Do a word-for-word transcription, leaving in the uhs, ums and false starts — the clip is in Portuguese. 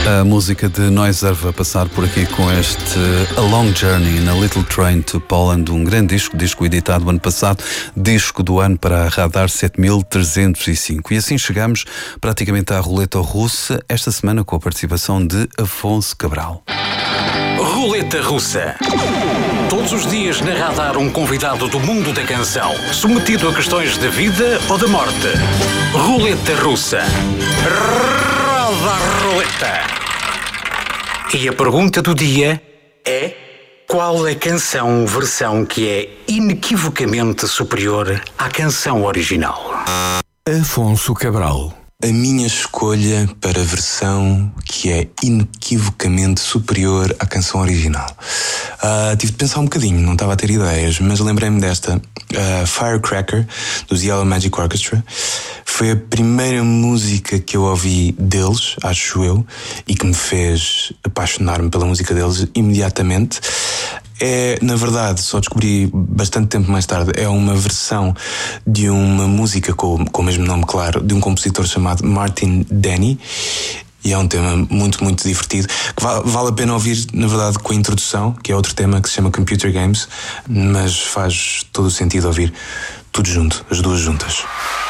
A música de Noiserve a passar por aqui com este A Long Journey na Little Train to Poland, um grande disco, disco editado ano passado, disco do ano para a Radar sete mil trezentos e cinco. E assim chegamos praticamente à roleta russa, esta semana com a participação de Afonso Cabral. Roleta Russa. Todos os dias na Radar um convidado do mundo da canção, submetido a questões de vida ou de morte. Roleta Russa. Roda a roleta. E a pergunta do dia é: qual a canção versão que é inequivocamente superior à canção original? Afonso Cabral. A minha escolha para a versão que é inequivocamente superior à canção original. Uh, tive de pensar um bocadinho, não estava a ter ideias, mas lembrei-me desta. Uh, Firecracker, dos Yellow Magic Orchestra. Foi a primeira música que eu ouvi deles, acho eu, e que me fez apaixonar-me pela música deles imediatamente. É, na verdade, só descobri bastante tempo mais tarde, é uma versão de uma música com, com o mesmo nome, claro, de um compositor chamado Martin Denny. E é um tema muito, muito divertido, que vale, vale a pena ouvir, na verdade, com a introdução, que é outro tema que se chama Computer Games, mas faz todo o sentido ouvir tudo junto, as duas juntas.